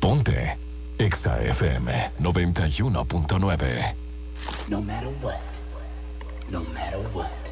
Ponte Exa FM 91.9. No matter what, no matter what.